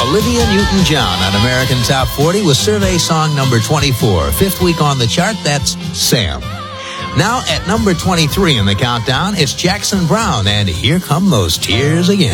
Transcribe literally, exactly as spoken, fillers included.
Olivia Newton-John on American Top forty with survey song number twenty-four. Fifth week on the chart, that's Sam. Now at number twenty-three in the countdown, it's Jackson Browne, and Here Come Those Tears Again.